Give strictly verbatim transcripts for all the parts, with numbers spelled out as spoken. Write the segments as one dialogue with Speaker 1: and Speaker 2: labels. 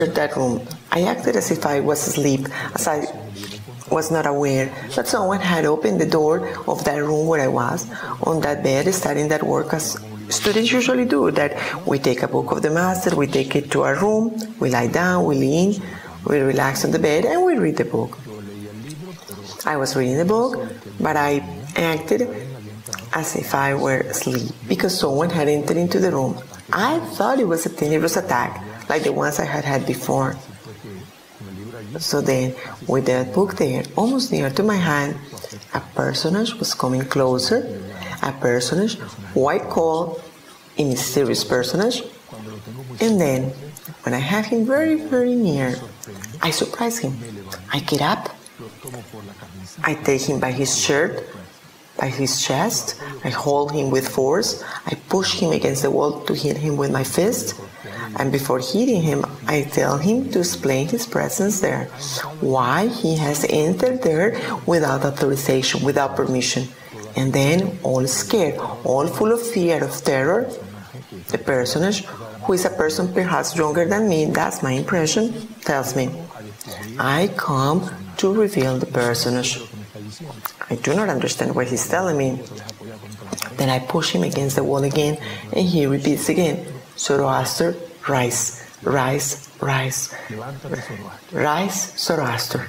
Speaker 1: that room. I acted as if I was asleep, as I was not aware that someone had opened the door of that room where I was, on that bed, studying that work as students usually do, that we take a book of the master, we take it to our room, we lie down, we lean, we relax on the bed, and we read the book. I was reading the book, but I acted as if I were asleep because someone had entered into the room. I thought it was a dangerous attack, like the ones I had had before. So then, with that book there, almost near to my hand, a personage was coming closer, a personage, white cold, a mysterious personage, and then, when I have him very, very near, I surprise him. I get up, I take him by his shirt, by his chest, I hold him with force, I push him against the wall to hit him with my fist, and before hitting him, I tell him to explain his presence there, why he has entered there without authorization, without permission. And then, all scared, all full of fear, of terror, the personage, who is a person perhaps younger than me, that's my impression, tells me, I come to reveal the personage. I do not understand what he's telling me. Then I push him against the wall again, and he repeats again, Zoroaster, rise, rise, rise, rise, Zoroaster.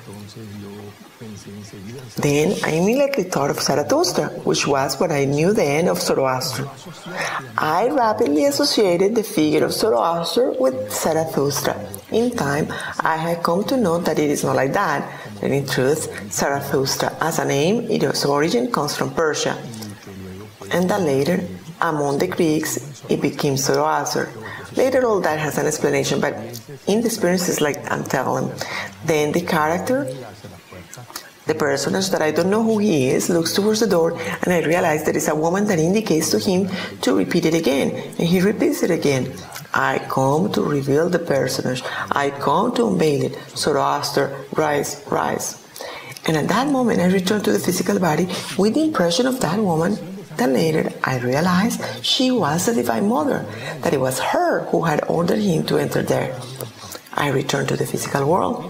Speaker 1: Then I immediately thought of Zarathustra, which was what I knew then of Zoroaster. I rapidly associated the figure of Zoroaster with Zarathustra. In time, I had come to know that it is not like that, that in truth, Zarathustra, as a name, its origin comes from Persia, and that later, among the Greeks, it became Zoroaster. Later, all that has an explanation, but in the experiences like I'm telling, then the character, the personage that I don't know who he is, looks towards the door, and I realize there is a woman that indicates to him to repeat it again, and he repeats it again. I come to reveal the personage. I come to unveil it. Zoroaster, rise, rise. And at that moment, I return to the physical body with the impression of that woman. Then later, I realized she was the Divine Mother, that it was her who had ordered him to enter there. I return to the physical world.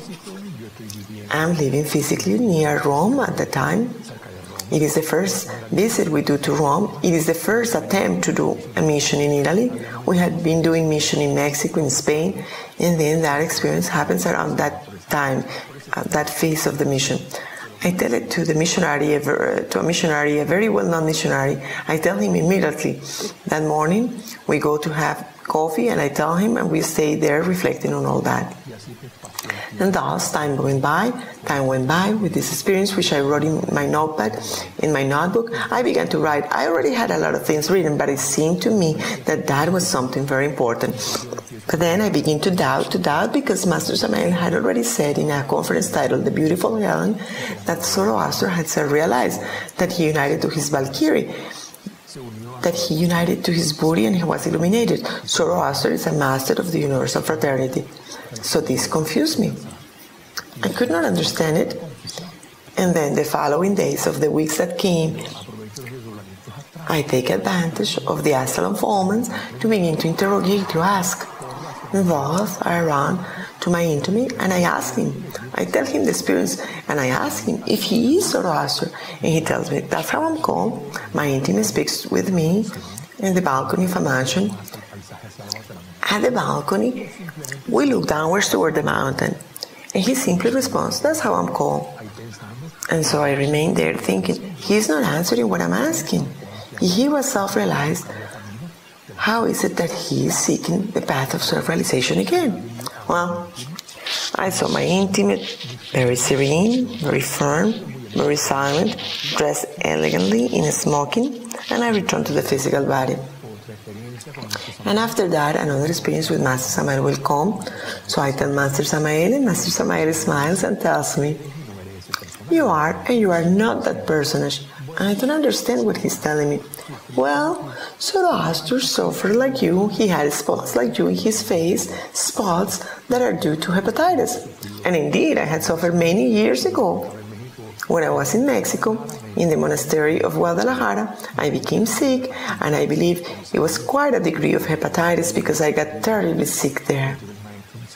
Speaker 1: I'm living physically near Rome at the time. It is the first visit we do to Rome. It is the first attempt to do a mission in Italy. We had been doing mission in Mexico, in Spain, and then that experience happens around that time, uh, that phase of the mission. I tell it to the missionary, to a missionary, a very well-known missionary. I tell him immediately. That morning, we go to have coffee, and I tell him, and we stay there reflecting on all that. And thus, time went by, time went by with this experience, which I wrote in my notepad, in my notebook. I began to write. I already had a lot of things written, but it seemed to me that that was something very important. But then I began to doubt, to doubt, because Master Samael had already said in a conference titled The Beautiful Helen that Zoroaster had realized that he united to his Valkyrie, that he united to his booty and he was illuminated. Zoroaster is a master of the universal fraternity. So this confused me. I could not understand it. And then the following days of the weeks that came, I take advantage of the astral unfoldments to begin to interrogate, to ask. And thus I run to my intimate and I ask him. I tell him the experience and I ask him if he is Zoroaster. And he tells me, that's how I'm called. My intimate speaks with me in the balcony of a mansion. At the balcony, we look downwards toward the mountain. And he simply responds, that's how I'm called. And so I remain there thinking, he's not answering what I'm asking. If he was self-realized, how is it that he is seeking the path of self-realization again? Well, I saw my intimate, very serene, very firm, very silent, dressed elegantly in a smoking, and I returned to the physical body. And after that, another experience with Master Samael will come. So I tell Master Samael, and Master Samael smiles and tells me, you are, and you are not that personage. And I don't understand what he's telling me. Well, Zoroaster suffered like you. He had spots like you in his face, spots that are due to hepatitis. And indeed, I had suffered many years ago. When I was in Mexico, in the monastery of Guadalajara, I became sick, and I believe it was quite a degree of hepatitis because I got terribly sick there.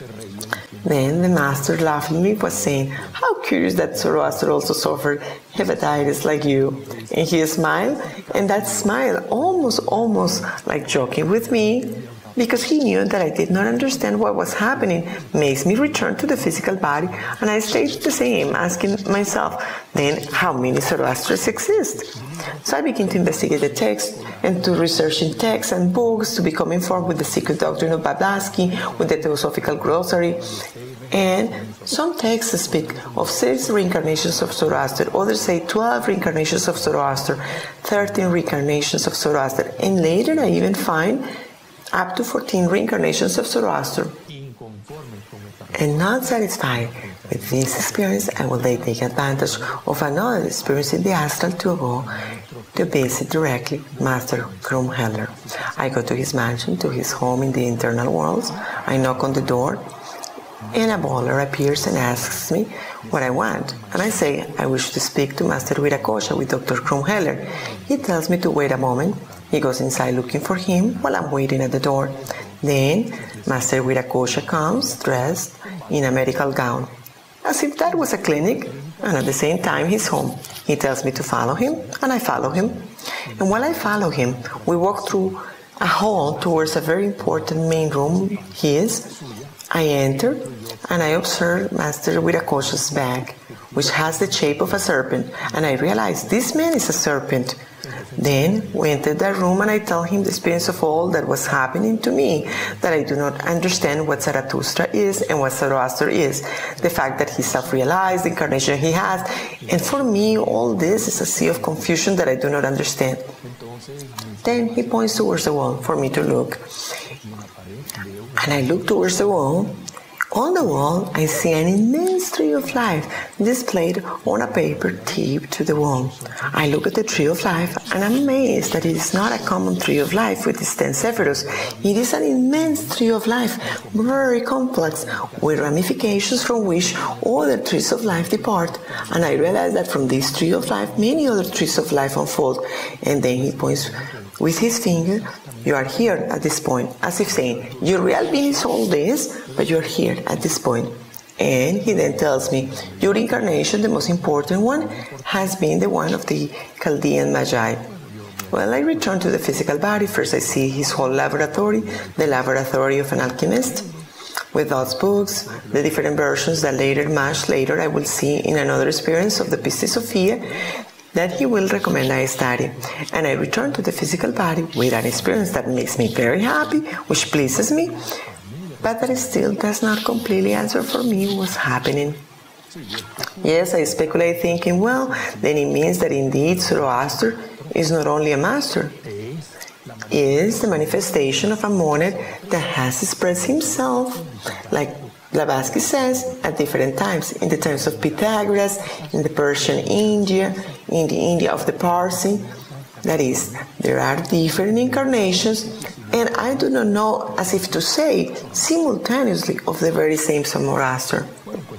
Speaker 1: Then the master laughingly was saying, how curious that Zoroaster also suffered hepatitis like you. And he smiled, and that smile almost, almost like joking with me, because he knew that I did not understand what was happening, makes me return to the physical body, and I stayed the same, asking myself, then how many Zoroasters exist? So I began to investigate the text and to research in texts and books, to become informed with the secret doctrine of Blavatsky, with the Theosophical Glossary. And some texts speak of six reincarnations of Zoroaster, others say twelve reincarnations of Zoroaster, thirteen reincarnations of Zoroaster, and later I even find up to fourteen reincarnations of Zoroaster. And not satisfied with this experience, I will then take advantage of another experience in the astral to go to visit directly Master Krumheller. I go to his mansion, to his home in the internal worlds. I knock on the door, and a bowler appears and asks me what I want. And I say, I wish to speak to Master Virakosha with Doctor Krumheller. He tells me to wait a moment. He goes inside looking for him while I'm waiting at the door. Then Master Virakosha comes dressed in a medical gown, as if that was a clinic, and at the same time he's home. He tells me to follow him, and I follow him. And while I follow him, we walk through a hall towards a very important main room, his. I enter, and I observe Master Virakosha's bag, which has the shape of a serpent, and I realize this man is a serpent. Then we enter the room, and I tell him the experience of all that was happening to me, that I do not understand what Zarathustra is and what Zoroaster is, the fact that he self-realized, the incarnation he has, and for me all this is a sea of confusion that I do not understand. Then he points towards the wall for me to look, and I look towards the wall. On the wall, I see an immense tree of life displayed on a paper taped to the wall. I look at the tree of life and I'm amazed that it is not a common tree of life with its ten sephiros. It is an immense tree of life, very complex, with ramifications from which other trees of life depart. And I realize that from this tree of life, many other trees of life unfold. And then he points with his finger, you are here at this point, as if saying, your real being is all this, but you're here at this point. And he then tells me, your incarnation, the most important one, has been the one of the Chaldean Magi. Well, I return to the physical body. First I see his whole laboratory, the laboratory of an alchemist, with those books, the different versions that later, much later, I will see in another experience of the Pistis Sophia, that he will recommend I study. And I return to the physical body with an experience that makes me very happy, which pleases me, but that still does not completely answer for me what's happening. Yes, I speculate thinking, well, then it means that indeed Zoroaster is not only a master, is the manifestation of a monad that has expressed himself, like Blavatsky says, at different times, in the times of Pythagoras, in the Persian India, in the India of the Parsi. That is, there are different incarnations, and I do not know, as if to say, simultaneously of the very same Zoroaster.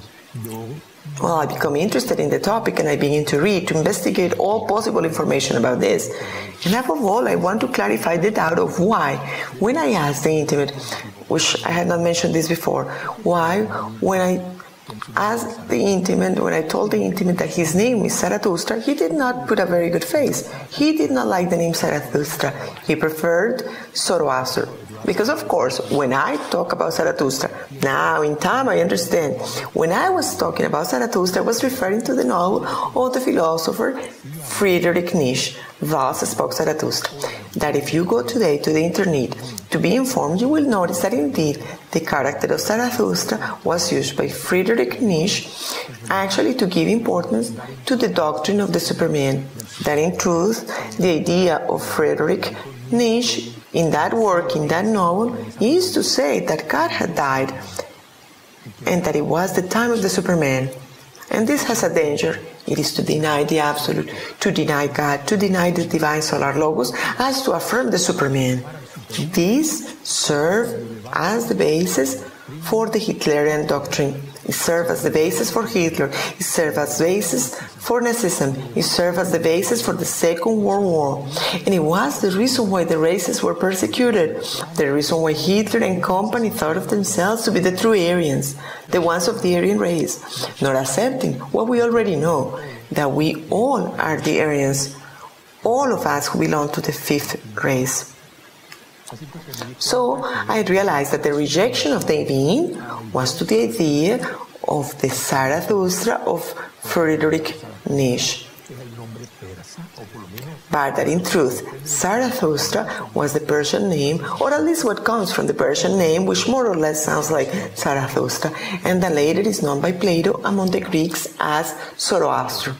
Speaker 1: Well, I become interested in the topic and I begin to read, to investigate all possible information about this. And above all, I want to clarify the doubt of why, when I asked the intimate, which I had not mentioned this before, why, when I asked the intimate, when I told the intimate that his name is Zarathustra, he did not put a very good face. He did not like the name Zarathustra. He preferred Zoroaster. Because of course, when I talk about Zarathustra, now in time I understand, when I was talking about Zarathustra, I was referring to the novel of the philosopher Friedrich Nietzsche, Thus Spoke Zarathustra, that if you go today to the internet to be informed, you will notice that indeed the character of Zarathustra was used by Friedrich Nietzsche actually to give importance to the doctrine of the Superman, that in truth the idea of Friedrich Nietzsche in that work, in that novel, is to say that God had died and that it was the time of the Superman. And this has a danger. It is to deny the Absolute, to deny God, to deny the Divine Solar Logos, as to affirm the Superman. These serve as the basis for the Hitlerian doctrine. It served as the basis for Hitler. It served as basis for Nazism. It served as the basis for the Second World War. And it was the reason why the races were persecuted. The reason why Hitler and company thought of themselves to be the true Aryans, the ones of the Aryan race, not accepting what we already know, that we all are the Aryans, all of us who belong to the fifth race. So I realized that the rejection of the being was to the idea of the Zarathustra of Friedrich Nietzsche. But that in truth, Zarathustra was the Persian name, or at least what comes from the Persian name, which more or less sounds like Zarathustra, and that later is known by Plato among the Greeks as Zoroaster.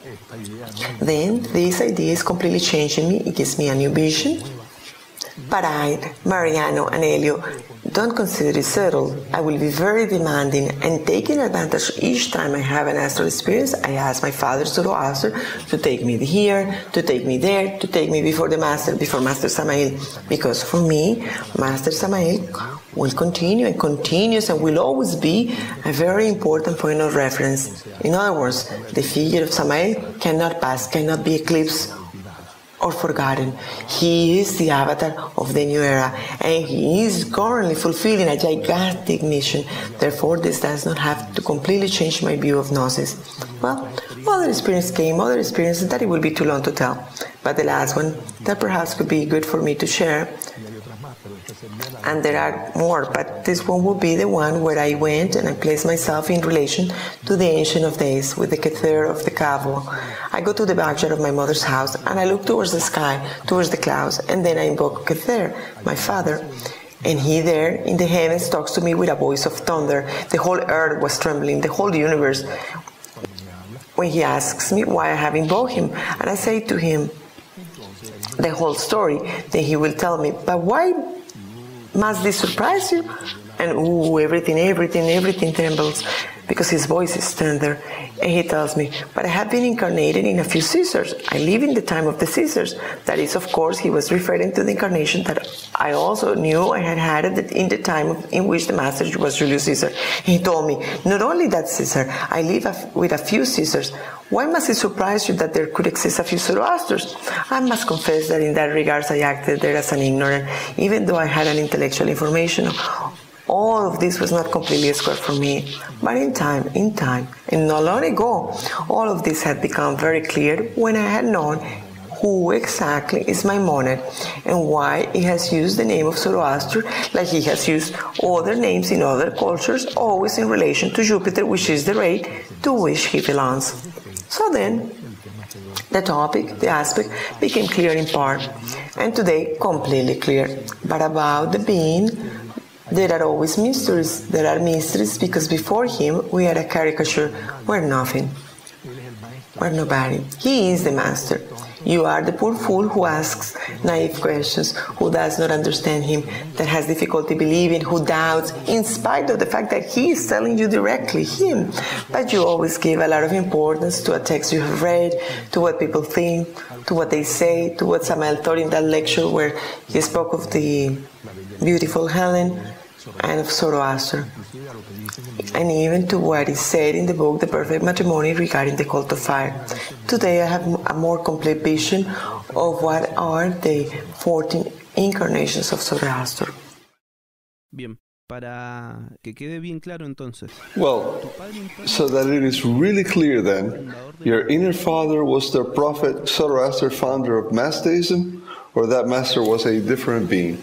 Speaker 1: Then this idea is completely changing me. It gives me a new vision. But I, Mariano, and Elio don't consider it settled. I will be very demanding, and taking advantage each time I have an astral experience. I ask my father Zoroaster to take me here, to take me there, to take me before the master, before Master Samael. Because for me, Master Samael will continue and continues and will always be a very important point of reference. In other words, the figure of Samael cannot pass, cannot be eclipsed or forgotten. He is the avatar of the new era, and he is currently fulfilling a gigantic mission. Therefore, this does not have to completely change my view of Gnosis. Well, other experience came, other experiences that it will be too long to tell. But the last one that perhaps could be good for me to share, and there are more, but this one will be the one where I went and I placed myself in relation to the Ancient of Days with the Kether of the Kavo. I go to the backyard of my mother's house and I look towards the sky, towards the clouds, and then I invoke Kether, my father. And he there in the heavens talks to me with a voice of thunder. The whole earth was trembling, the whole universe. When he asks me why I have invoked him, and I say to him the whole story, then he will tell me, but why must this surprise you? And ooh, everything, everything, everything trembles, because his voice is tender. And he tells me, but I have been incarnated in a few Caesars. I live in the time of the Caesars. That is, of course, he was referring to the incarnation that I also knew I had had in the time of, in which the master was Julius Caesar. And he told me, not only that, Caesar, I live with a few Caesars. Why must it surprise you that there could exist a few Zoroasters? I must confess that in that regards I acted there as an ignorant, even though I had an intellectual information. All of this was not completely square for me, but in time, in time, and not long ago, all of this had become very clear when I had known who exactly is Maimonides and why he has used the name of Zoroaster like he has used other names in other cultures, always in relation to Jupiter, which is the ray to which he belongs. So then, the topic, the aspect, became clear in part, and today completely clear. But about the being, there are always mysteries. There are mysteries because before him we are a caricature. We're nothing. We're nobody. He is the master. You are the poor fool who asks naive questions, who does not understand him, that has difficulty believing, who doubts, in spite of the fact that he is telling you directly, him. But you always give a lot of importance to a text you have read, to what people think, to what they say, to what Samael taught in that lecture where he spoke of the beautiful Helen and of Zoroaster, and even to what is said in the book The Perfect Matrimony regarding the cult of fire. Today I have a more complete vision of what are the fourteen incarnations of Zoroaster.
Speaker 2: Bien, para que quede bien claro entonces.
Speaker 3: Well, so that it is really clear then, your inner father was the prophet Zoroaster, founder of Mazdaism, or that master was a different being?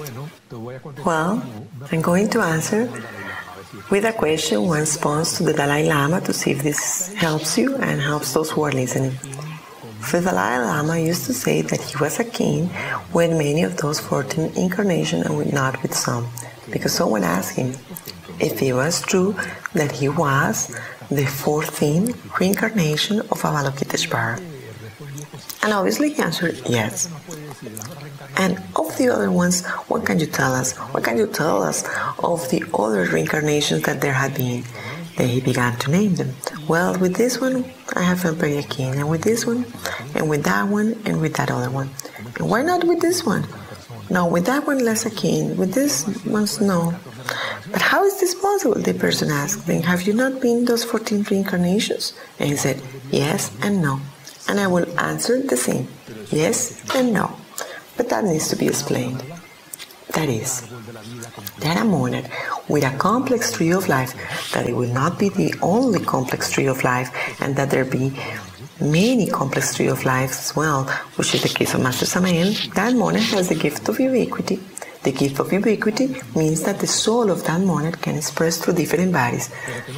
Speaker 1: Well, I'm going to answer with a question one response to the Dalai Lama to see if this helps you and helps those who are listening. The Dalai Lama used to say that he was a king with many of those fourteen incarnations and with not with some, because someone asked him if it was true that he was the fourteenth reincarnation of Avalokiteshvara. And obviously he answered yes. And of the other ones, what can you tell us? What can you tell us of the other reincarnations that there had been? Then he began to name them. Well, with this one, I have felt very keen, and with this one, and with that one, and with that other one. And why not with this one? No, with that one, less keen. With this ones, no. But how is this possible? The person asked. Then have you not been those fourteen reincarnations? And he said, yes and no. And I will answer the same, yes and no. But that needs to be explained. That is, that a monad with a complex tree of life, that it will not be the only complex tree of life, and that there be many complex tree of life as well, which is the case of Master Samael. That monad has the gift of ubiquity. The gift of ubiquity means that the soul of that monad can express through different bodies,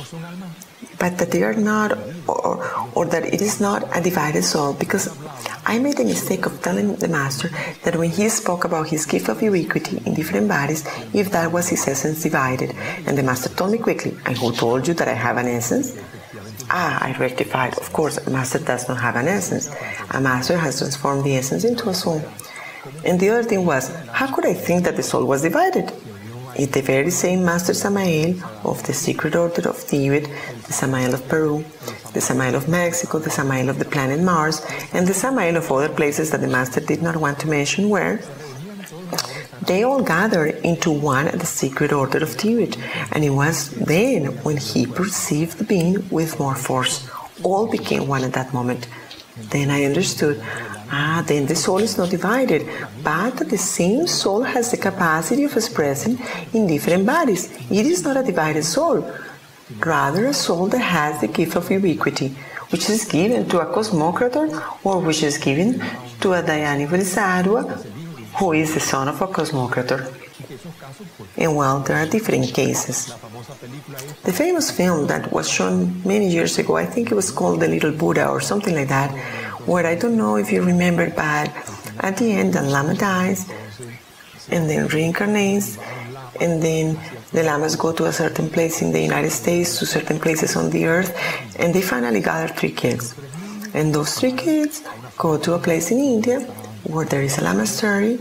Speaker 1: but that they are not, or, or that it is not a divided soul, because I made the mistake of telling the Master that when he spoke about his gift of ubiquity in different bodies, if that was his essence divided. And the Master told me quickly, and who told you that I have an essence? Ah, I rectified. Of course, a Master does not have an essence. A Master has transformed the essence into a soul. And the other thing was, how could I think that the soul was divided? It's the very same Master Samael of the Secret Order of Tibet, the Samael of Peru, the Samael of Mexico, the Samael of the planet Mars, and the Samael of other places that the Master did not want to mention where they all gathered into one at the Secret Order of Tibet. And it was then when he perceived the being with more force. All became one at that moment. Then I understood, ah, then the soul is not divided, but the same soul has the capacity of expressing in different bodies. It is not a divided soul, rather a soul that has the gift of ubiquity, which is given to a Cosmocrator, or which is given to a Dhyani Bodhisattva, who is the son of a Cosmocrator. And well, there are different cases. The famous film that was shown many years ago, I think it was called The Little Buddha or something like that, where I don't know if you remember, but at the end the Lama dies and then reincarnates, and then the Lamas go to a certain place in the United States, to certain places on the earth, and they finally gather three kids. And those three kids go to a place in India where there is a Lamasery,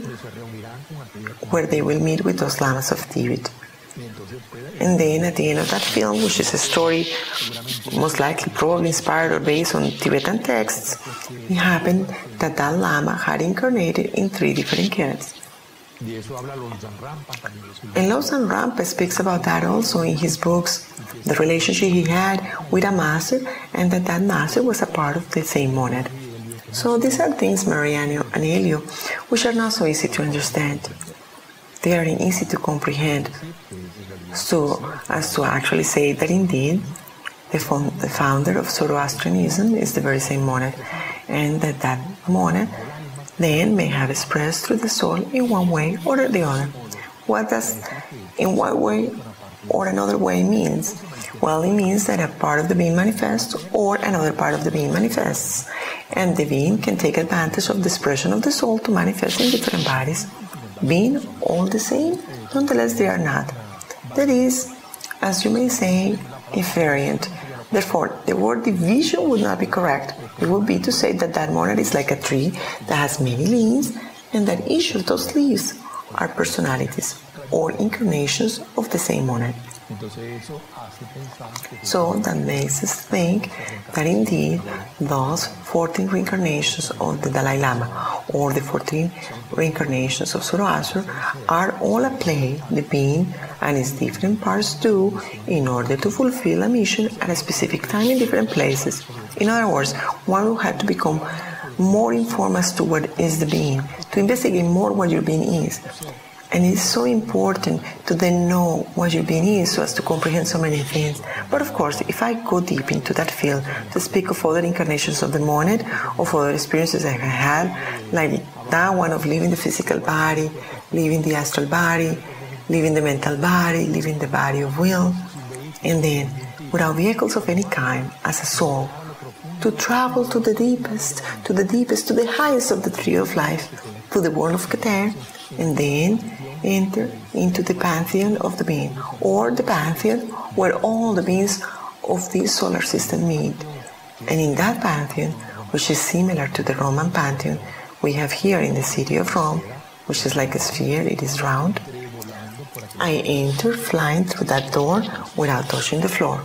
Speaker 1: where they will meet with those Lamas of Tibet. And then at the end of that film, which is a story most likely probably inspired or based on Tibetan texts, it happened that that Lama had incarnated in three different kids. And Lobsang Rampa speaks about that also in his books, the relationship he had with a master, and that that master was a part of the same monad. So these are things, Mariano and Elio, which are not so easy to understand. They are easy to comprehend, so as to actually say that indeed the, fo- the founder of Zoroastrianism is the very same monad, and that that monad then may have expressed through the soul in one way or the other. What does in one way or another way means? Well, it means that a part of the being manifests or another part of the being manifests, and the being can take advantage of the expression of the soul to manifest in different bodies. Being all the same, nonetheless they are not. That is, as you may say, invariant. Therefore, the word division would not be correct. It would be to say that that monad is like a tree that has many leaves, and that each of those leaves are personalities or incarnations of the same monad. So that makes us think that indeed those fourteen reincarnations of the Dalai Lama or the fourteen reincarnations of Zoroaster are all a play the being and its different parts do in order to fulfill a mission at a specific time in different places. In other words, one will have to become more informed as to what is the being, to investigate more what your being is. And it's so important to then know what your being is so as to comprehend so many things. But of course, if I go deep into that field to speak of other incarnations of the monad, of other experiences I have had, like that one of leaving the physical body, leaving the astral body, leaving the mental body, leaving the body of will, and then, without vehicles of any kind, as a soul, to travel to the deepest, to the deepest, to the highest of the tree of life, to the world of Keter, and then enter into the pantheon of the being, or the pantheon where all the beings of this solar system meet. And in that pantheon, which is similar to the Roman pantheon we have here in the city of Rome, which is like a sphere, it is round, I enter flying through that door without touching the floor.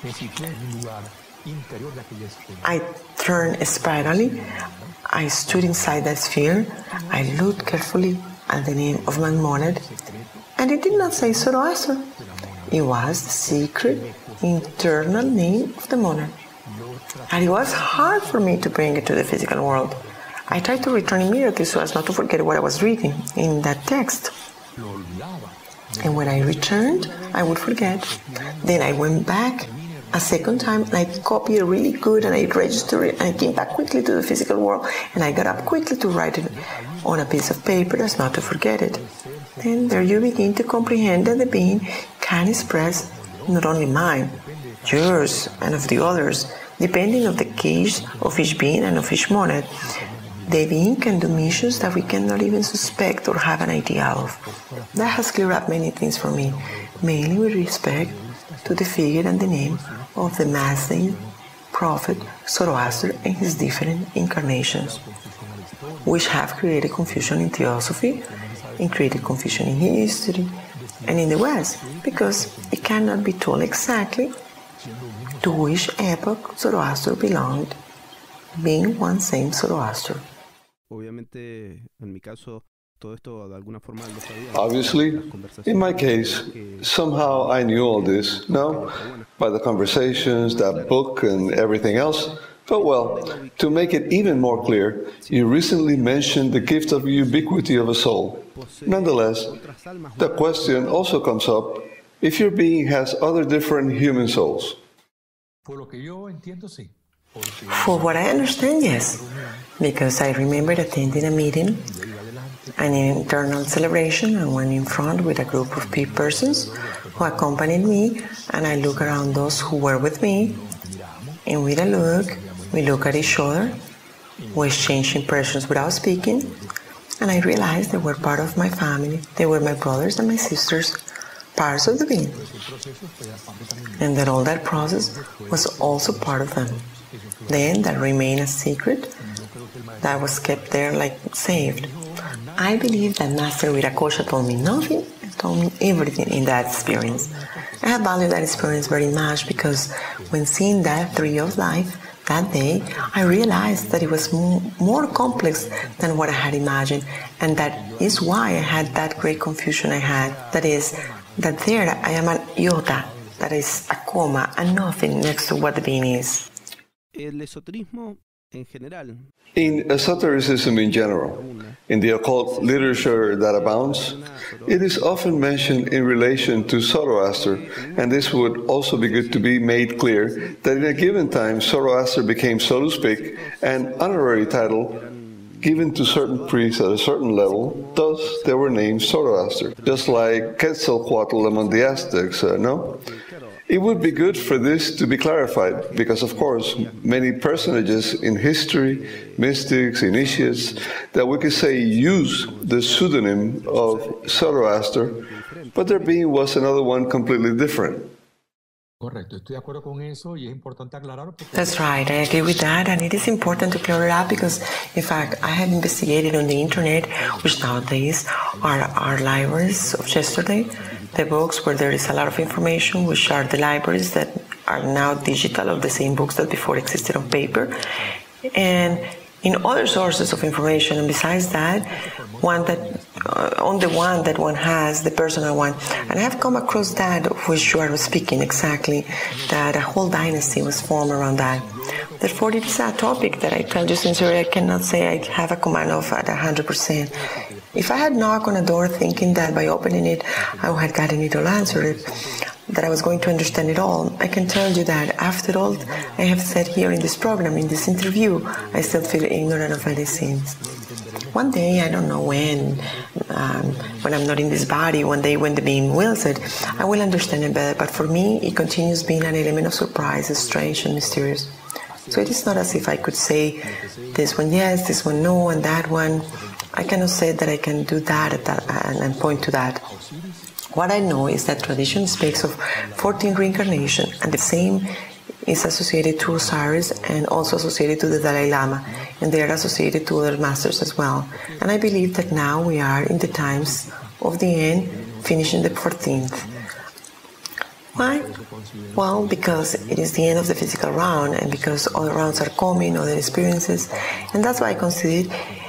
Speaker 1: I turn spirally, I stood inside that sphere, I looked carefully at the name of my monad, and it did not say Zoroaster. It was the secret internal name of the monarch. And it was hard for me to bring it to the physical world. I tried to return immediately so as not to forget what I was reading in that text. And when I returned, I would forget. Then I went back a second time and I copied it really good and I registered it and I came back quickly to the physical world and I got up quickly to write it on a piece of paper as not to forget it. Then there you begin to comprehend that the being can express not only mine, yours, and of the others, depending on the case of each being and of each monad. The being can do missions that we cannot even suspect or have an idea of. That has cleared up many things for me, mainly with respect to the figure and the name of the Master Prophet Zoroaster and his different incarnations, which have created confusion in theosophy, and created confusion in history, and in the West, because it cannot be told exactly to which epoch Zoroaster belonged, being one same Zoroaster.
Speaker 3: Obviously, in my case, somehow I knew all this, no? By the conversations, that book, and everything else. But well, to make it even more clear, you recently mentioned the gift of ubiquity of a soul. Nonetheless, the question also comes up if your being has other different human souls.
Speaker 1: For what I understand, yes, because I remember attending a meeting, an internal celebration, and went in front with a group of persons who accompanied me, and I look around those who were with me, and with a look, we look at each other, we exchange impressions without speaking, and I realized they were part of my family. They were my brothers and my sisters, parts of the being, and that all that process was also part of them. Then that remained a secret that was kept there like saved. I believe that Master Viracocha told me nothing and told me everything in that experience. I have valued that experience very much because when seeing that tree of life that day, I realized that it was m- more complex than what I had imagined, and that is why I had that great confusion I had. That is, that there I am an iota, that is a comma, and nothing next to what the being is.
Speaker 3: In esotericism in general, in the occult literature that abounds, it is often mentioned in relation to Zoroaster, and this would also be good to be made clear that in a given time Zoroaster became, so to speak, an honorary title given to certain priests at a certain level. Thus they were named Zoroaster, just like Quetzalcoatl among the Aztecs, uh, no? It would be good for this to be clarified, because of course many personages in history, mystics, initiates, that we could say use the pseudonym of Zoroaster, but their being was another one completely different.
Speaker 1: That's right, I agree with that, and it is important to clear it up because, in fact, I have investigated on the internet, which nowadays are our libraries of yesterday, the books where there is a lot of information, which are the libraries that are now digital of the same books that before existed on paper, and in other sources of information. And besides that, one that uh, on the one that one has, the personal one, and I have come across that of which you are speaking exactly, that a whole dynasty was formed around that. Therefore, it is a topic that I tell you sincerely, I cannot say I have a command of at one hundred percent. If I had knocked on a door thinking that by opening it I had gotten it all answered, that I was going to understand it all, I can tell you that after all I have said here in this program, in this interview, I still feel ignorant of many things. One day, I don't know when, um, when I'm not in this body, one day when the being wills it, I will understand it better, but for me it continues being an element of surprise, strange and mysterious. So it is not as if I could say this one yes, this one no, and that one. I cannot say that I can do that, at that and point to that. What I know is that tradition speaks of fourteen reincarnations, and the same is associated to Osiris and also associated to the Dalai Lama, and they are associated to other masters as well. And I believe that now we are in the times of the end, finishing the fourteenth. Why? Well, because it is the end of the physical round, and because other rounds are coming, other experiences, and that's why I consider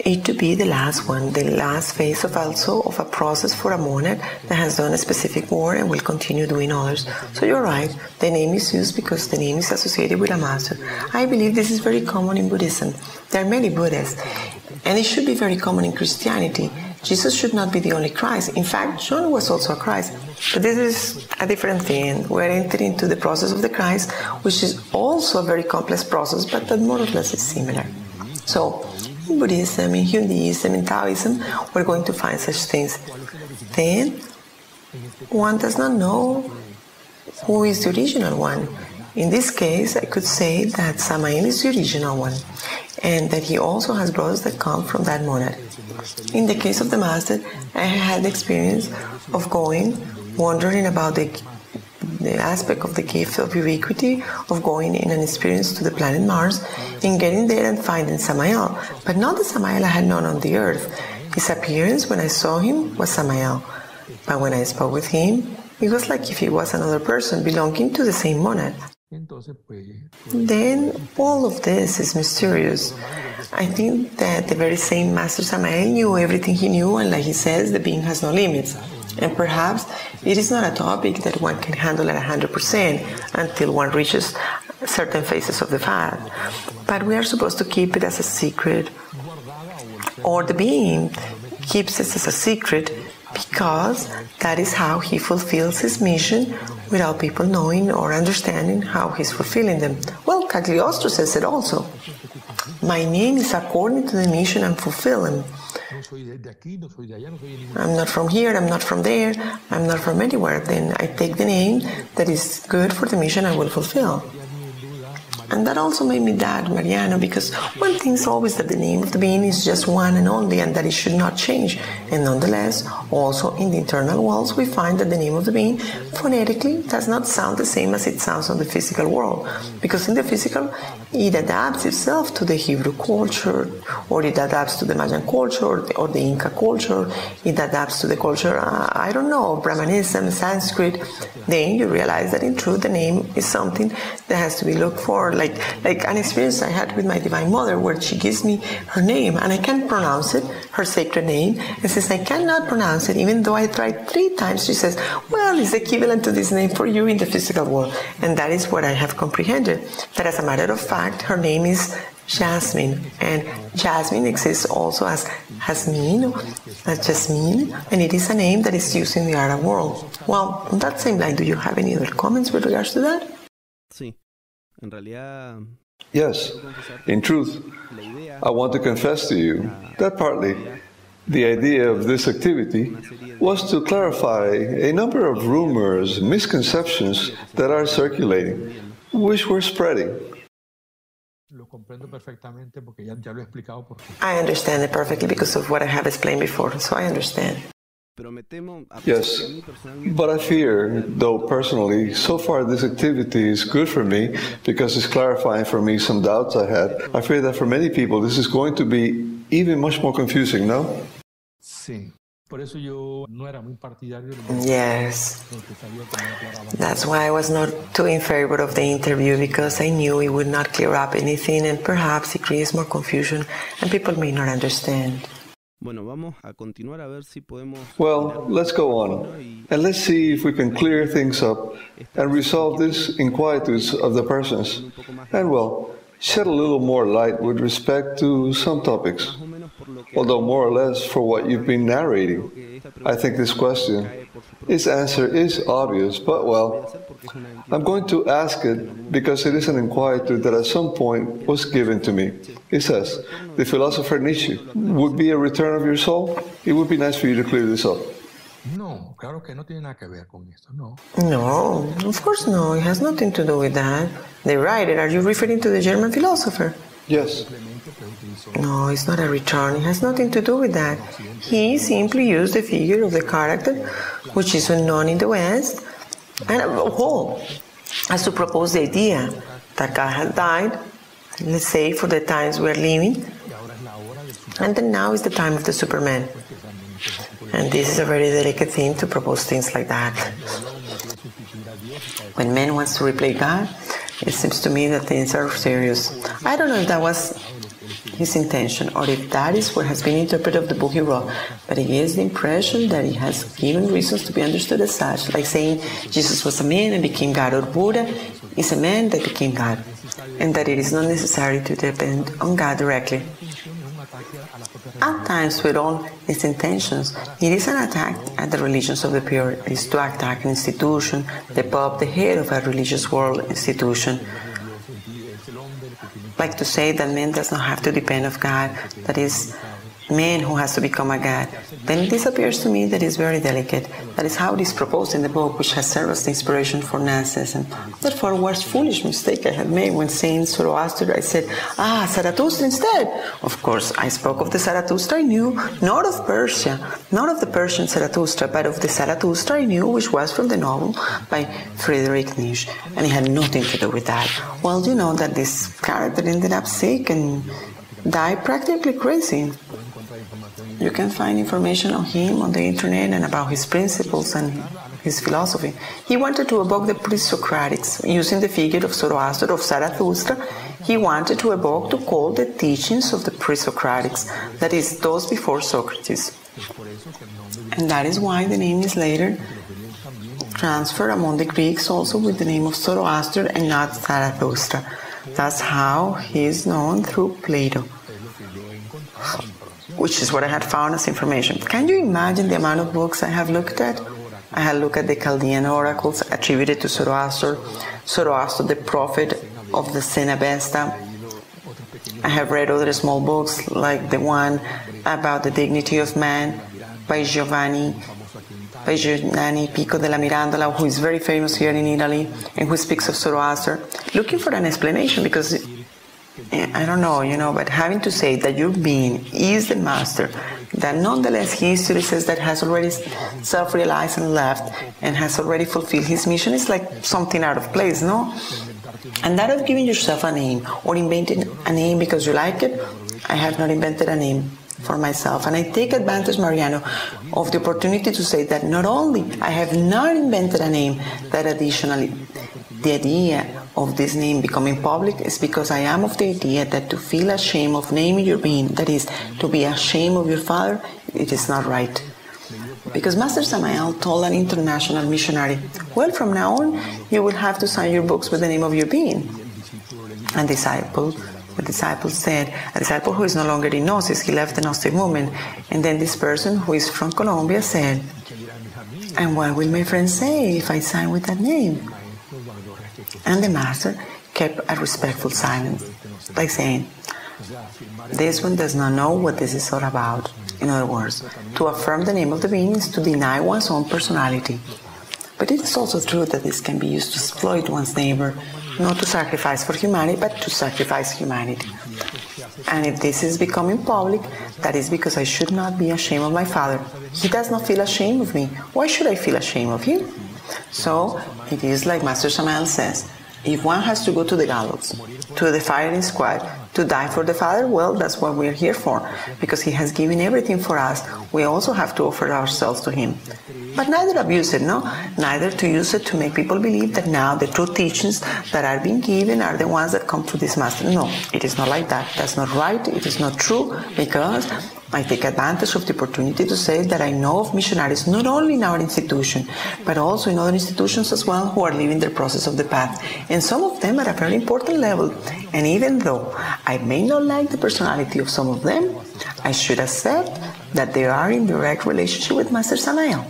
Speaker 1: it to be the last one, the last phase of also of a process for a monad that has done a specific work and will continue doing others. So you're right, the name is used because the name is associated with a master. I believe this is very common in Buddhism. There are many Buddhas, and it should be very common in Christianity. Jesus should not be the only Christ. In fact, John was also a Christ. But this is a different thing. We're entering into the process of the Christ, which is also a very complex process, but that more or less is similar. So, in Buddhism, in Hinduism, in Taoism, we're going to find such things. Then, one does not know who is the original one. In this case, I could say that Samael is the original one, and that he also has brothers that come from that monad. In the case of the master, I had the experience of going, wondering about the, the aspect of the gift of ubiquity, of going in an experience to the planet Mars, and getting there and finding Samael, but not the Samael I had known on the earth. His appearance, when I saw him, was Samael, but when I spoke with him, it was like if he was another person belonging to the same monad. Then all of this is mysterious. I think that the very same Master Samael knew everything he knew, and like he says, the being has no limits. And perhaps it is not a topic that one can handle at one hundred percent until one reaches certain phases of the path. But we are supposed to keep it as a secret, or the being keeps it as a secret, because that is how he fulfills his mission without people knowing or understanding how he's fulfilling them. Well, Cagliostro says it also. My name is according to the mission I'm fulfilling. I'm not from here, I'm not from there, I'm not from anywhere. Then I take the name that is good for the mission I will fulfill. And that also made me doubt Mariano, because one thinks always that the name of the being is just one and only, and that it should not change. And nonetheless, also in the internal walls, we find that the name of the being phonetically does not sound the same as it sounds on the physical world. Because in the physical, it adapts itself to the Hebrew culture, or it adapts to the Mayan culture, or the, or the Inca culture, it adapts to the culture, uh, I don't know, Brahmanism, Sanskrit. Then you realize that in truth the name is something that has to be looked for, like, like an experience I had with my Divine Mother, where she gives me her name and I can't pronounce it, her sacred name, and since I cannot pronounce it, even though I tried three times, she says, well, it's equivalent to this name for you in the physical world. And that is what I have comprehended, that as a matter of fact, her name is Jasmine, and Jasmine exists also as Jasmine, as Jasmine, and it is a name that is used in the Arab world. Well, on that same line, do you have any other comments with regards to that?
Speaker 2: Sí. En realidad,
Speaker 3: yes, in truth, I want to confess to you that partly the idea of this activity was to clarify a number of rumors, misconceptions that are circulating, which were spreading.
Speaker 1: I understand it perfectly because of what I have explained before, so I understand.
Speaker 3: Yes, but I fear, though personally, so far this activity is good for me because it's clarifying for me some doubts I had. I fear that for many people this is going to be even much more confusing, no?
Speaker 1: Yes, that's why I was not too in favor of the interview, because I knew it would not clear up anything and perhaps it creates more confusion and people may not understand.
Speaker 3: Well, let's go on, and let's see if we can clear things up and resolve these inquietudes of the persons, and well, shed a little more light with respect to some topics. Although more or less for what you've been narrating, I think this question, its answer is obvious, but well, I'm going to ask it because it is an inquietude that at some point was given to me. It says, the philosopher Nietzsche would be a return of your soul? It would be nice for you to clear this up.
Speaker 1: No, of course no, it has nothing to do with that. The writer, are you referring to the German philosopher?
Speaker 3: Yes.
Speaker 1: No, it's not a return, it has nothing to do with that. He simply used the figure of the character, which is unknown in the West, and oh, as to propose the idea that God had died, let's say for the times we are living, and then now is the time of the Superman. And this is a very delicate thing to propose things like that. When man wants to replace God, it seems to me that things are serious. I don't know if that was his intention, or if that is what has been interpreted of the book he wrote, but he gives the impression that he has given reasons to be understood as such, like saying Jesus was a man and became God, or Buddha is a man that became God, and that it is not necessary to depend on God directly. At times, with all its intentions, it is an attack at the religions of the pure. It is to attack an institution, the Pope, the head of a religious world institution. Like to say that man does not have to depend on God, that is man who has to become a God. Then this appears to me that is very delicate. That is how it is proposed in the book, which has served as the inspiration for Nazism. Therefore, what foolish mistake I had made when saying Zoroaster, I said, ah, Zarathustra instead. Of course, I spoke of the Zarathustra I knew, not of Persia, not of the Persian Zarathustra, but of the Zarathustra I knew, which was from the novel by Friedrich Nietzsche, and it had nothing to do with that. Well, you know that this character ended up sick and died practically crazy. You can find information on him on the internet and about his principles and his philosophy. He wanted to evoke the pre-Socratics, using the figure of Zoroaster, of Zarathustra. He wanted to evoke, to call the teachings of the pre-Socratics, that is, those before Socrates. And that is why the name is later transferred among the Greeks also with the name of Zoroaster and not Zarathustra. That's how he is known through Plato, which is what I had found as information. Can you imagine the amount of books I have looked at? I had looked at the Chaldean oracles attributed to Zoroaster, Zoroaster the prophet of the Cenabesta. I have read other small books like the one about the dignity of man by Giovanni, by Giovanni Pico della Mirandola, who is very famous here in Italy and who speaks of Zoroaster, looking for an explanation because I don't know, you know, but having to say that your being is the master, that nonetheless history says that has already self-realized and left and has already fulfilled his mission is like something out of place, no? And that of giving yourself a name or inventing a name because you like it, I have not invented a name for myself. And I take advantage, Mariano, of the opportunity to say that not only I have not invented a name, that additionally the idea of this name becoming public is because I am of the idea that to feel ashamed of naming your being, that is, to be ashamed of your father, it is not right. Because Master Samael told an international missionary, well, from now on, you will have to sign your books with the name of your being. And disciple, the disciple said, a disciple who is no longer in Gnosis, he left the Gnostic movement. And then this person who is from Colombia said, and what will my friends say if I sign with that name? And the master kept a respectful silence, like saying, this one does not know what this is all about. In other words, to affirm the name of the being is to deny one's own personality. But it is also true that this can be used to exploit one's neighbor, not to sacrifice for humanity, but to sacrifice humanity. And if this is becoming public, that is because I should not be ashamed of my father. He does not feel ashamed of me. Why should I feel ashamed of him? So, it is like Master Samael says, if one has to go to the gallows, to the firing squad, to die for the Father, well, that's what we're here for. Because He has given everything for us, we also have to offer ourselves to Him. But neither abuse it, no? Neither to use it to make people believe that now the true teachings that are being given are the ones that come through this Master. No, it is not like that. That's not right. It is not true, because I take advantage of the opportunity to say that I know of missionaries not only in our institution, but also in other institutions as well, who are living their process of the path. And some of them at a very important level. And even though I may not like the personality of some of them, I should accept that they are in direct relationship with Master Samael.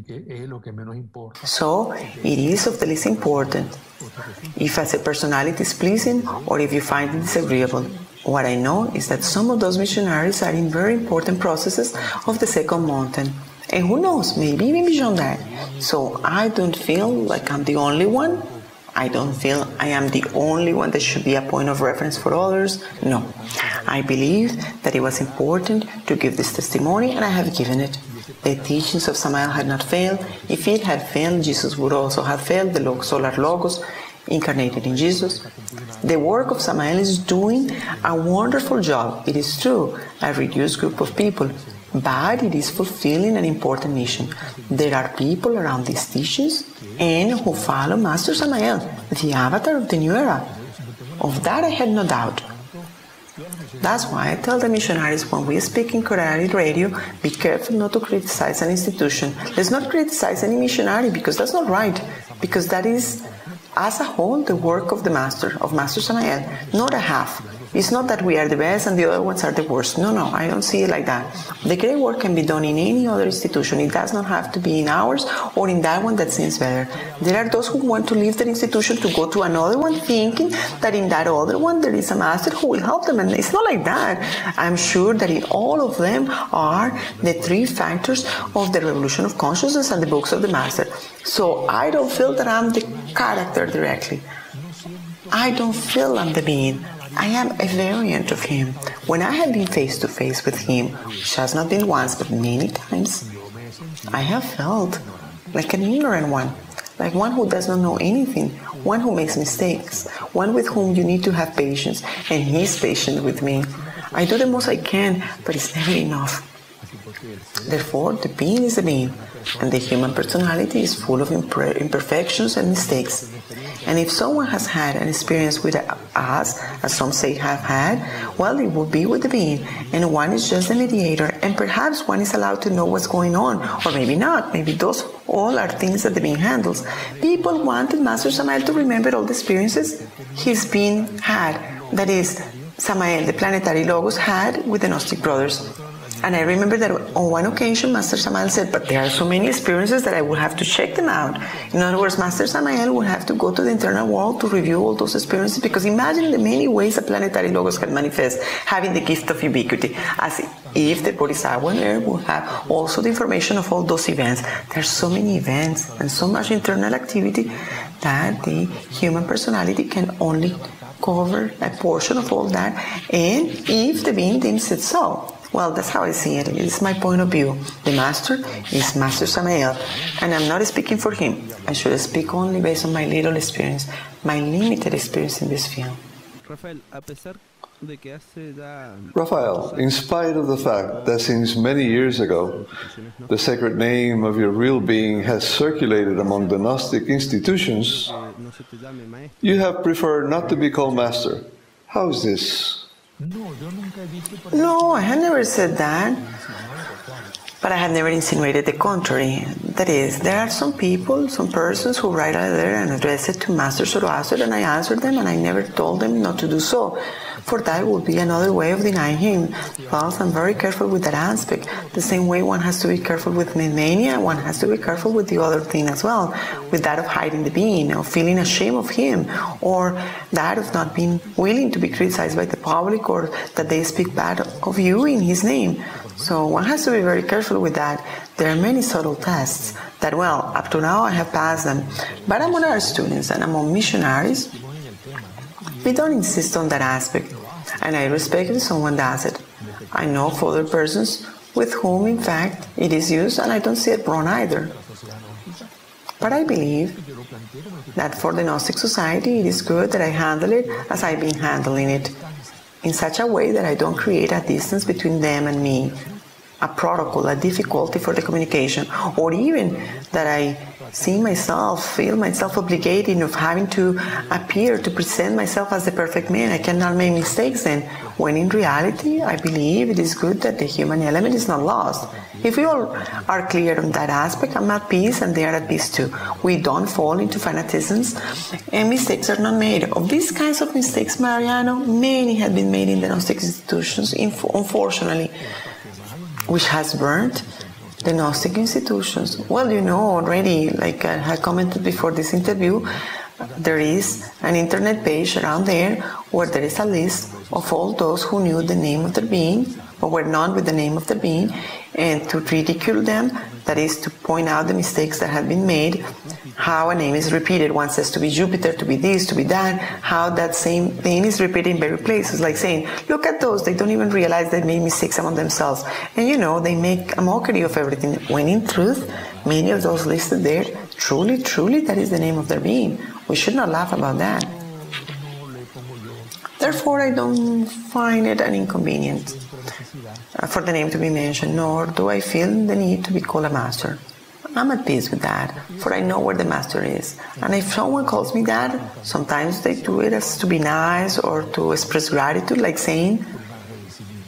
Speaker 1: So, it is of the least important if as a personality is pleasing or if you find it disagreeable. What I know is that some of those missionaries are in very important processes of the second mountain. And who knows, maybe even beyond that. So I don't feel like I'm the only one. I don't feel I am the only one that should be a point of reference for others. No. I believe that it was important to give this testimony, and I have given it. The teachings of Samael had not failed. If it had failed, Jesus would also have failed, the solar Logos, incarnated in Jesus. The work of Samael is doing a wonderful job. It is true, a reduced group of people, but it is fulfilling an important mission. There are people around these teachings and who follow Master Samael, the avatar of the new era. Of that I had no doubt. That's why I tell the missionaries when we speak in Corari Radio, be careful not to criticize an institution. Let's not criticize any missionary because that's not right. Because that is, as a whole, the work of the Master, of Master Samael, not a half. It's not that we are the best and the other ones are the worst. No, no, I don't see it like that. The great work can be done in any other institution. It does not have to be in ours or in that one that seems better. There are those who want to leave their institution to go to another one thinking that in that other one there is a master who will help them. And it's not like that. I'm sure that in all of them are the three factors of the revolution of consciousness and the books of the master. So I don't feel that I'm the character directly. I don't feel I'm the being. I am a variant of him. When I have been face to face with him, which has not been once but many times, I have felt like an ignorant one, like one who does not know anything, one who makes mistakes, one with whom you need to have patience, and he's patient with me. I do the most I can, but it's never enough. Therefore, the being is the being, and the human personality is full of imper- imperfections and mistakes. And if someone has had an experience with us, as some say have had, well, it will be with the being, and one is just a mediator, and perhaps one is allowed to know what's going on, or maybe not. Maybe those all are things that the being handles. People wanted Master Samael to remember all the experiences his being had, that is, Samael, the planetary logos, had with the Gnostic brothers. And I remember that on one occasion, Master Samael said, but there are so many experiences that I would have to check them out. In other words, Master Samael would have to go to the internal world to review all those experiences, because imagine the many ways a planetary logos can manifest, having the gift of ubiquity, as if the Bodhisattva there would have also the information of all those events. There's so many events and so much internal activity that the human personality can only cover a portion of all that, and if the being deems it so. Well, that's how I see it. It's my point of view. The master is Master Samael, and I'm not speaking for him. I should speak only based on my little experience, my limited experience in this field.
Speaker 2: Rafael, a pesar de que hace ya...
Speaker 3: Raphael, in spite of the fact that since many years ago, the sacred name of your real being has circulated among the Gnostic institutions, you have preferred not to be called master. How is this?
Speaker 1: No, I have never said that, but I have never insinuated the contrary. That is, there are some people, some persons who write a letter and address it to Master Zoroaster, and I answer them, and I never told them not to do so, for that would be another way of denying him. Thus, I'm very careful with that aspect. The same way one has to be careful with mania, one has to be careful with the other thing as well, with that of hiding the being, of feeling ashamed of him, or that of not being willing to be criticized by the public, or that they speak bad of you in his name. So one has to be very careful with that. There are many subtle tests that, well, up to now I have passed them. But among our students and among missionaries, we don't insist on that aspect, and I respect if someone does it. I know of other persons with whom, in fact, it is used, and I don't see it wrong either. But I believe that for the Gnostic Society, it is good that I handle it as I've been handling it, in such a way that I don't create a distance between them and me, a protocol, a difficulty for the communication, or even that I see myself, feel myself obligated of having to appear, to present myself as the perfect man. I cannot make mistakes then, when in reality, I believe it is good that the human element is not lost. If we all are clear on that aspect, I'm at peace and they are at peace too. We don't fall into fanaticisms, and mistakes are not made. Of these kinds of mistakes, Mariano, many have been made in the Gnostic institutions, unfortunately, which has burnt the Gnostic institutions. Well, you know already, like I had commented before this interview, there is an internet page around there where there is a list of all those who knew the name of their being, or were known with the name of their being, and to ridicule them, that is to point out the mistakes that have been made, how a name is repeated. One says to be Jupiter, to be this, to be that, how that same name is repeated in various places, like saying, look at those, they don't even realize they made mistakes among themselves. And you know, they make a mockery of everything, when in truth, many of those listed there, truly, truly, that is the name of their being. We should not laugh about that. Therefore, I don't find it an inconvenience for the name to be mentioned, nor do I feel the need to be called a master. I'm at peace with that, for I know where the master is. And if someone calls me that, sometimes they do it as to be nice or to express gratitude, like saying,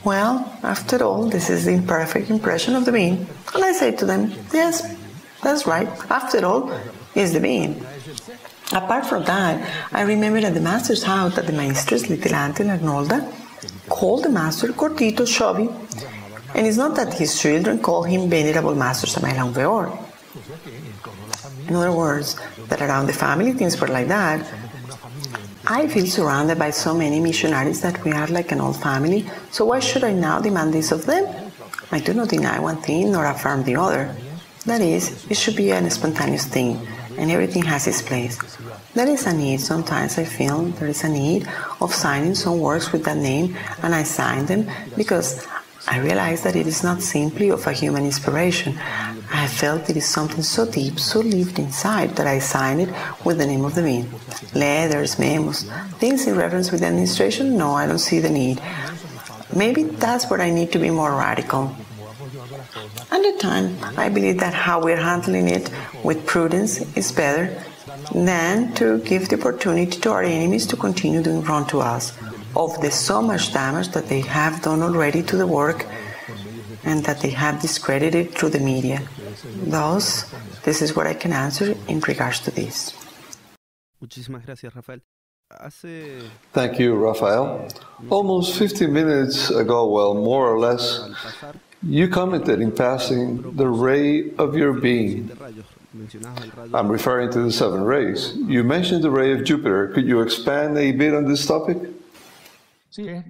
Speaker 1: Well, after all, this is the imperfect impression of the being. And I say to them, yes, that's right. After all, it's the being. Apart from that, I remember at the master's house that the maestros, Litilante and Arnolda, called the master Cortito Shobi. And it's not that his children call him Venerable Master Samael Veor. In other words, that around the family things were like that. I feel surrounded by so many missionaries that we are like an old family, so why should I now demand this of them? I do not deny one thing nor affirm the other. That is, it should be a spontaneous thing, and everything has its place. There is a need, sometimes I feel there is a need of signing some works with that name, and I sign them because I realize that it is not simply of a human inspiration. I felt it is something so deep, so lived inside, that I signed it with the name of the being. Letters, memos, things in reference with the administration, no, I don't see the need. Maybe that's where I need to be more radical. At the time, I believe that how we're handling it with prudence is better than to give the opportunity to our enemies to continue doing wrong to us, of the so much damage that they have done already to the work and that they have discredited through the media. Thus, this is what I can answer in regards to this.
Speaker 2: Muchísimas gracias, Rafael. Hace...
Speaker 3: Thank you, Rafael. Almost fifty minutes ago, well, more or less, you commented in passing the ray of your being. I'm referring to the seven rays. You mentioned the ray of Jupiter. Could you expand a bit on this topic?
Speaker 4: Yes,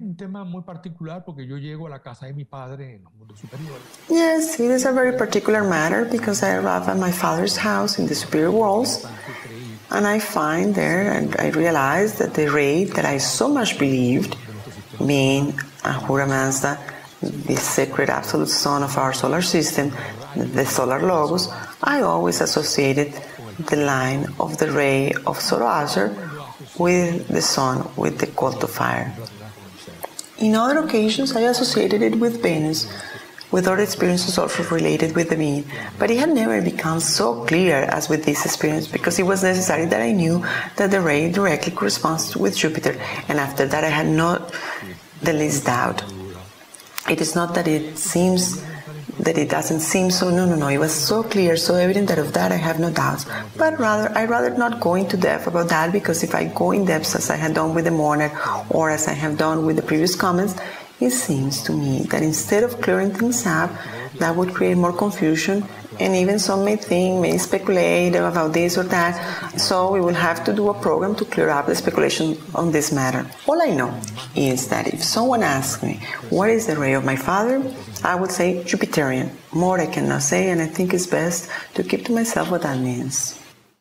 Speaker 1: it is a very particular matter because I arrive at my father's house in the superior worlds, and I find there and I realize that the ray that I so much believed, being Ahura Mazda, the sacred absolute son of our solar system, the solar logos, I always associated the line of the ray of Zoroaster with the sun, with the cult of fire. In other occasions, I associated it with Venus, with other experiences also related with the being, but it had never become so clear as with this experience because it was necessary that I knew that the ray directly corresponds with Jupiter, and after that I had not the least doubt. It is not that it seems that it doesn't seem so, no, no, no, it was so clear, so evident that of that I have no doubts. But rather, I'd rather not go into depth about that because if I go in depth as I had done with the Monad or as I have done with the previous comments, it seems to me that instead of clearing things up, that would create more confusion, and even some may think, may speculate about this or that, so we will have to do a program to clear up the speculation on this matter. All I know is that if someone asks me, what is the ray of my father? I would say Jupiterian. More I cannot say, and I think it's best to keep to myself what that means.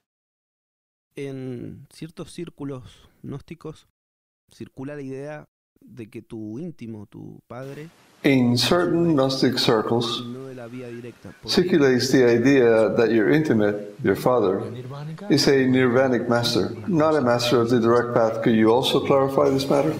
Speaker 2: En ciertos círculos gnósticos circula la idea de que tu íntimo, tu padre,
Speaker 3: in certain Gnostic circles, circulates the idea that your intimate, your father, is a nirvanic master, not a master of the direct path. Could you also clarify this matter?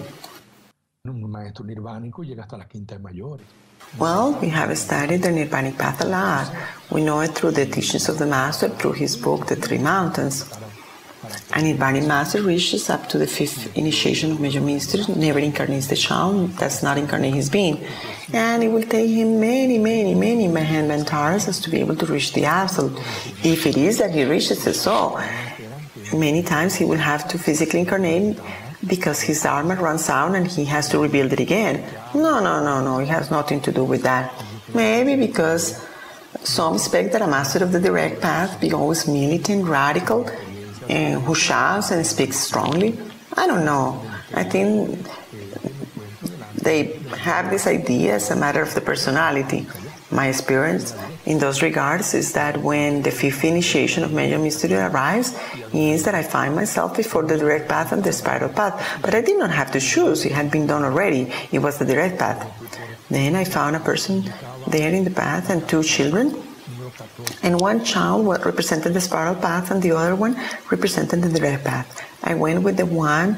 Speaker 1: Well, we have studied the Nirvanic path a lot. We know it through the teachings of the Master, through his book, The Three Mountains. A Nirvanic Master reaches up to the fifth initiation of major mysteries, never incarnates the child, does not incarnate his being. And it will take him many, many, many Mahanvantaras as to be able to reach the Absolute. If it is that he reaches the soul, many times he will have to physically incarnate because his Dharma runs out and he has to rebuild it again. No, no, no, no, it has nothing to do with that. Maybe because some expect that a master of the direct path be always militant, radical, and who shouts and speaks strongly. I don't know. I think they have this idea as a matter of the personality. My experience in those regards is that when the fifth initiation of major mystery arrives, means that I find myself before the direct path and the spiral path. But I did not have to choose. It had been done already. It was the direct path. Then I found a person there in the path and two children. And one child represented the spiral path and the other one represented the direct path. I went with the one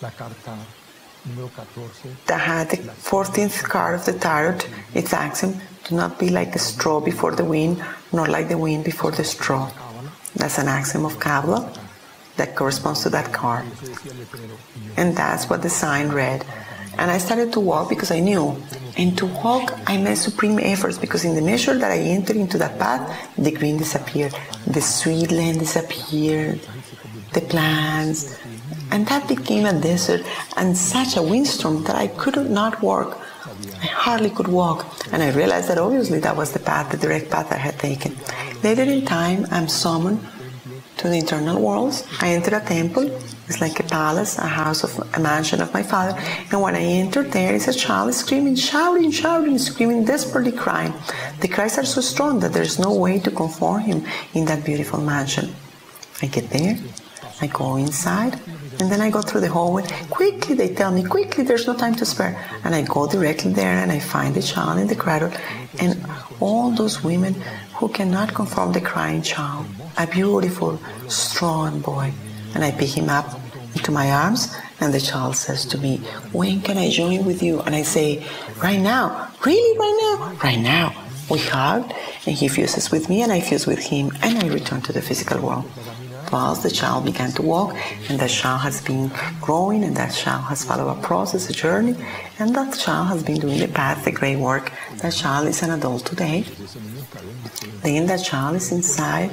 Speaker 1: that had the fourteenth card of the tarot. Its axiom, do not be like a straw before the wind, nor like the wind before the straw. That's an axiom of Kabbalah. that corresponds to that car. And that's what the sign read. And I started to walk because I knew. And to walk, I made supreme efforts because in the measure that I entered into that path, the green disappeared, the sweet land disappeared, the plants, and that became a desert and such a windstorm that I could not walk. I hardly could walk, and I realized that obviously that was the path, the direct path I had taken. Later in time, I'm summoned to the internal worlds. I enter a temple. It's like a palace, a house, of a mansion of my father. And when I enter there is a child screaming, shouting, shouting, screaming, desperately crying. The cries are so strong that there's no way to comfort him in that beautiful mansion. I get there, I go inside, and then I go through the hallway. Quickly, they tell me, quickly, there's no time to spare. And I go directly there and I find the child in the cradle and all those women who cannot comfort the crying child. A beautiful, strong boy. And I pick him up into my arms, and the child says to me, when can I join with you? And I say, right now. Really, right now? Right now. We hug, and he fuses with me, and I fuse with him, and I return to the physical world. Thus, the child began to walk, and that child has been growing, and that child has followed a process, a journey, and that child has been doing the path, the great work. That child is an adult today. Then that child is inside,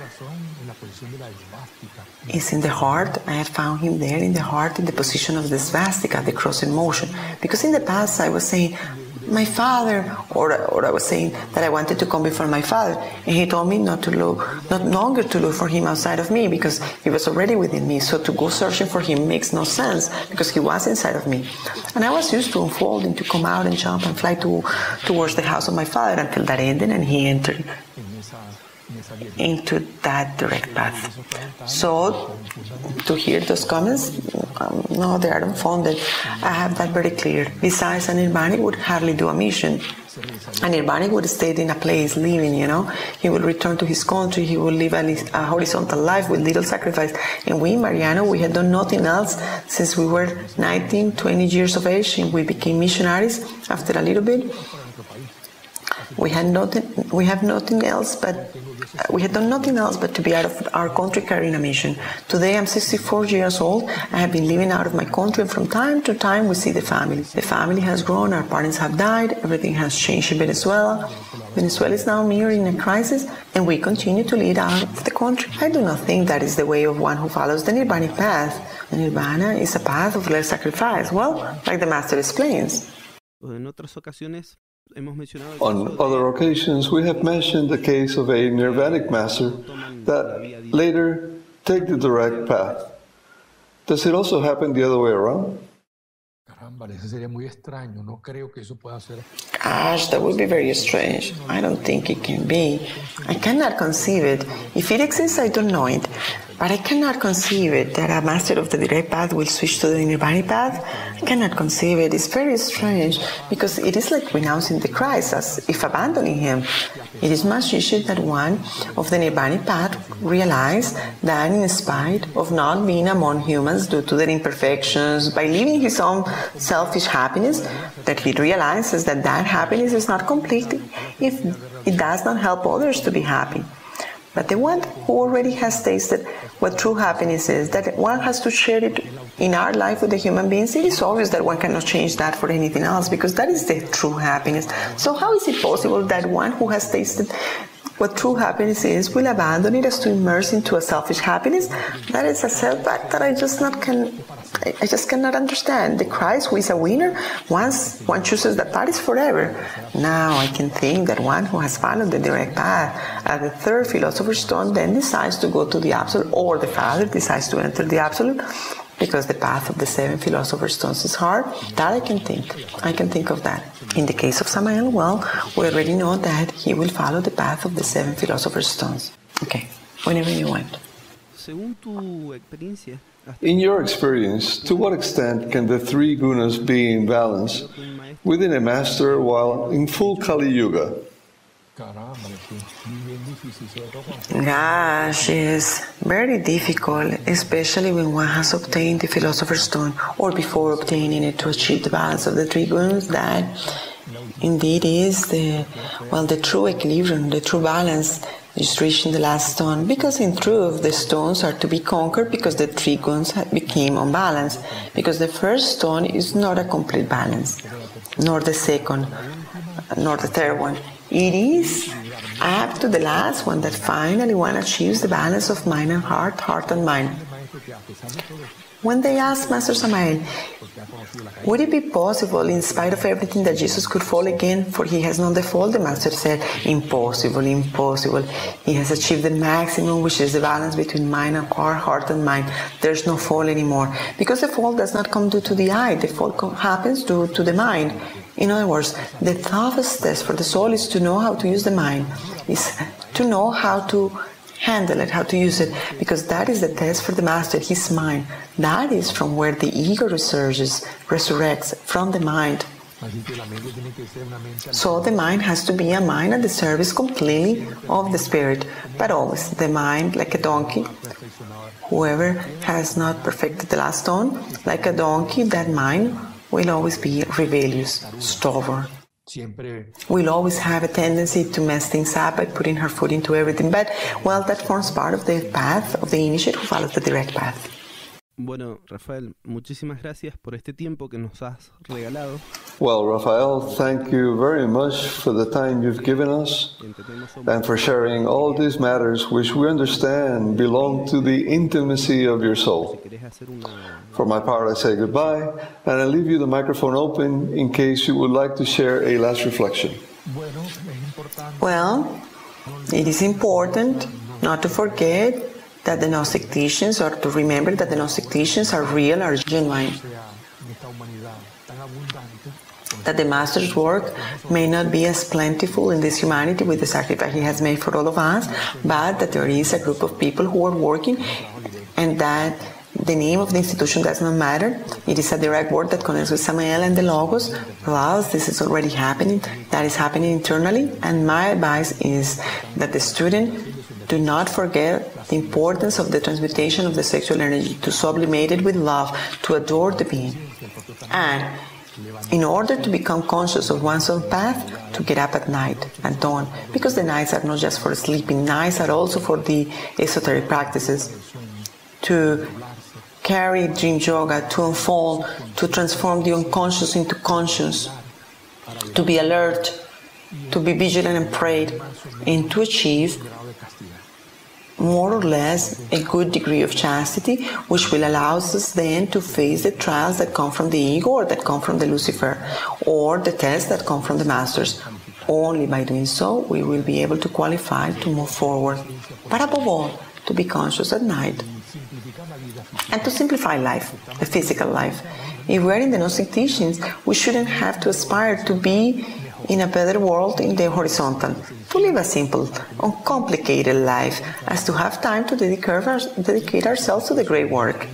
Speaker 1: is in the heart. I had found him there in the heart, in the position of the swastika, the cross in motion. Because in the past I was saying, my father, or, or I was saying that I wanted to come before my father, and he told me not to look, not longer to look for him outside of me because he was already within me. So to go searching for him makes no sense because he was inside of me. And I was used to unfolding, to come out and jump and fly to, towards the house of my father until that ended and he entered into that direct path. So, to hear those comments, um, no, they are unfounded. I have that very clear. Besides, an Nirvanic would hardly do a mission. An Nirvanic would stay in a place, living, you know. He would return to his country, he would live a, a horizontal life with little sacrifice. And we, Mariano, we had done nothing else since we were nineteen, twenty years of age, and we became missionaries after a little bit. We had nothing, we have nothing else but we had done nothing else but to be out of our country carrying a mission. Today I'm sixty-four years old. I have been living out of my country, and from time to time we see the family. The family has grown, our parents have died, everything has changed in Venezuela. Venezuela is now nearing a crisis, and we continue to lead out of the country. I do not think that is the way of one who follows the Nirvanic path. The Nirvana is a path of less sacrifice, well, like the Master explains.
Speaker 3: On other occasions, we have mentioned the case of a Nirvanic master that later take the direct path. Does it also happen the other way around?
Speaker 1: Gosh, that would be very strange. I don't think it can be. I cannot conceive it. If it exists, I don't know it. But I cannot conceive it that a master of the direct path will switch to the Nirvanic path. I cannot conceive it. It's very strange because it is like renouncing the Christ as if abandoning him. It is much easier that one of the Nirvanic path realize that in spite of not being among humans due to their imperfections, by living his own selfish happiness, that he realizes that that happiness is not complete if it does not help others to be happy. But the one who already has tasted what true happiness is, that one has to share it in our life with the human beings, it is obvious that one cannot change that for anything else because that is the true happiness. So how is it possible that one who has tasted what true happiness is will abandon it as to immerse into a selfish happiness? That is a setback that I just not can, I just cannot understand. The Christ who is a winner, once one chooses that path is forever. Now I can think that one who has followed the direct path at the third Philosopher's Stone then decides to go to the Absolute, or the Father decides to enter the Absolute, because the path of the seven Philosopher's Stones is hard. That I can think. I can think of that. In the case of Samael, well, we already know that he will follow the path of the seven Philosopher's Stones. Okay, whenever you want.
Speaker 3: In your experience, to what extent can the three gunas be in balance within a master while in full Kali Yuga?
Speaker 1: Gosh, it's very difficult, especially when one has obtained the Philosopher's Stone or before obtaining it to achieve the balance of the three gunas. That indeed is the, well, the true equilibrium, the true balance Just reaching the last stone, because in truth the stones are to be conquered because the three guns became unbalanced, because the first stone is not a complete balance, nor the second, nor the third one. It is up to the last one that finally one achieves the balance of mind and heart, heart and mind. When they asked Master Samael, would it be possible, in spite of everything, that Jesus could fall again, for he has known the fall? The Master said, impossible, impossible. He has achieved the maximum, which is the balance between mind and heart, heart and mind. There's no fall anymore. Because the fall does not come due to the eye, the fall happens due to the mind. In other words, the toughest test for the soul is to know how to use the mind, is to know how to handle it, how to use it, because that is the test for the Master, his mind. That is from where the ego resurges, resurrects, from the mind. So the mind has to be a mind at the service completely of the spirit, but always the mind, like a donkey. Whoever has not perfected the last stone, like a donkey, that mind will always be rebellious, stubborn. We'll always have a tendency to mess things up by putting her foot into everything, but, well, that forms part of the path of the initiate who follows the direct path.
Speaker 2: Bueno, Rafael, muchísimas gracias por este tiempo que nos has regalado.
Speaker 3: Well, Rafael, thank you very much for the time you've given us and for sharing all these matters which we understand belong to the intimacy of your soul. For my part, I say goodbye, and I leave you the microphone open in case you would like to share a last reflection.
Speaker 1: Well, it is important not to forget that the Gnostic teachings, or to remember that the Gnostic teachings are real, are genuine. That the Master's work may not be as plentiful in this humanity with the sacrifice he has made for all of us, but that there is a group of people who are working, and that the name of the institution does not matter. It is a direct word that connects with Samael and the Logos. Well, this is already happening. That is happening internally, and my advice is that the student do not forget the importance of the transmutation of the sexual energy, to sublimate it with love, to adore the being. And in order to become conscious of one's own path, to get up at night, at dawn, because the nights are not just for sleeping, nights are also for the esoteric practices, to carry dream yoga, to unfold, to transform the unconscious into conscious, to be alert, to be vigilant and prayed, and to achieve more or less a good degree of chastity, which will allow us then to face the trials that come from the ego, or that come from the Lucifer, or the tests that come from the Masters. Only by doing so we will be able to qualify to move forward, but above all, to be conscious at night and to simplify life, the physical life. If we are in the Gnostic teachings, we shouldn't have to aspire to be in a better world in the horizontal, to live a simple, uncomplicated life, as to have time to dedicate, our, dedicate ourselves to the great work.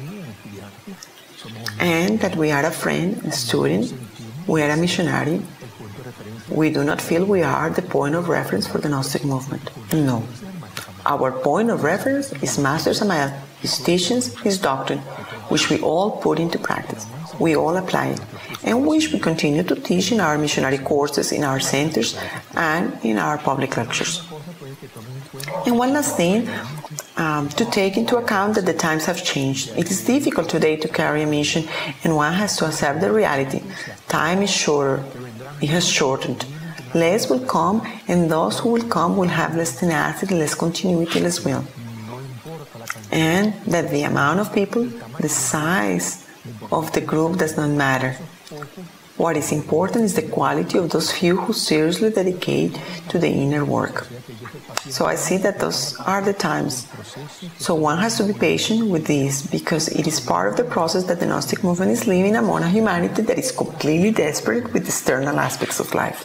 Speaker 1: And that we are a friend, a student, we are a missionary. We do not feel we are the point of reference for the Gnostic movement. No. Our point of reference is Master Samael, his teachings, his doctrine, which we all put into practice. We all apply it, and which we continue to teach in our missionary courses, in our centers, and in our public lectures. And one last thing, um, to take into account that the times have changed. It is difficult today to carry a mission, and one has to accept the reality. Time is shorter. It has shortened. Less will come, and those who will come will have less tenacity, less continuity, less will. And that the amount of people, the size of the group does not matter. What is important is the quality of those few who seriously dedicate to the inner work. So I see that those are the times. So one has to be patient with this, because it is part of the process that the Gnostic movement is living among a humanity that is completely desperate with external aspects of life.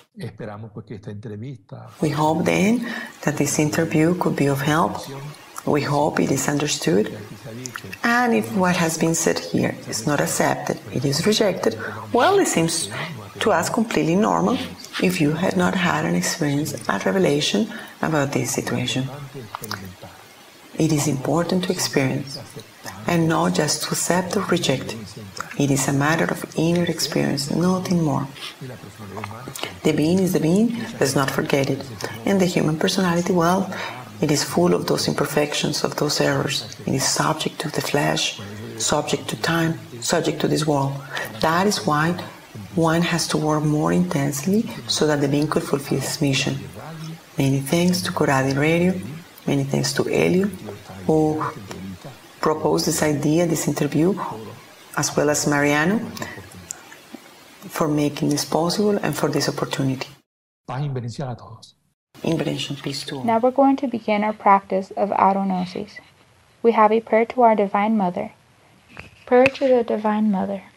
Speaker 1: We hope then that this interview could be of help. We hope it is understood. And if what has been said here is not accepted, it is rejected, well, it seems to us completely normal if you had not had an experience, a revelation about this situation. It is important to experience, and not just to accept or reject. It is a matter of inner experience, nothing more. The being is the being, let's not forget it. And the human personality, well, It is full of those imperfections, of those errors. It is subject to the flesh, subject to time, subject to this world. That is why one has to work more intensely so that the being could fulfill his mission. Many thanks to Coradi Radio, many thanks to Elio, who proposed this idea, this interview, as well as Mariano, for making this possible and for this opportunity.
Speaker 4: Paz y bendición a todos.
Speaker 1: In benediction, peace to all.
Speaker 5: Now we're going to begin our practice of autognosis. We have a prayer to our Divine Mother. Prayer to the Divine Mother.